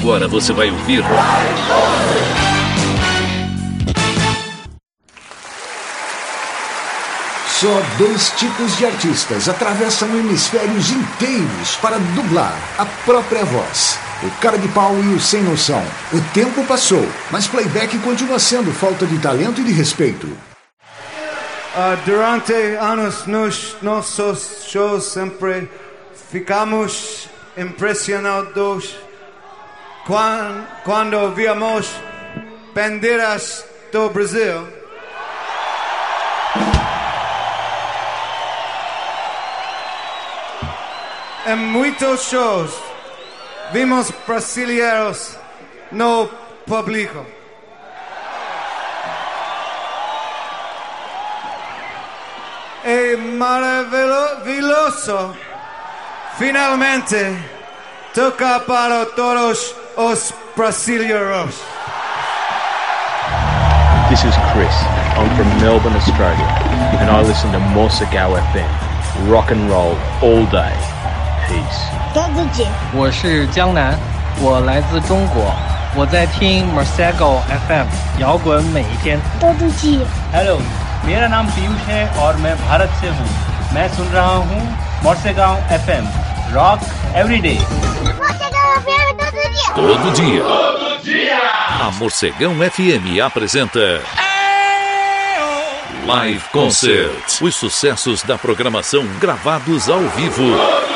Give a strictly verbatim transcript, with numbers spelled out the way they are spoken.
Agora você vai ouvir... Só dois tipos de artistas atravessam hemisférios inteiros para dublar a própria voz. O cara de pau e o sem noção. O tempo passou, mas playback continua sendo falta de talento e de respeito. Uh, durante anos nos nossos shows sempre ficamos impressionados quando, quando víamos bandeiras do Brasil. Em muitos shows vimos brasileiros no público. É maravilhoso finalmente tocar para todos os brasileiros. This is Chris. I'm from Melbourne, Australia, and I listen to Morsegao F M. Rock and roll all day. Peace. 我是江南，我来自中国，我在听 Morsegao F M， 摇滚每一天。 Hello, मेरा नाम पीयूष है और मैं भारत से हूँ। मैं सुन रहा हूँ Morsegao F M, Rock Every Day. Todo dia. Todo dia. A Morsegão F M apresenta Live Concert. Os sucessos da programação gravados ao vivo.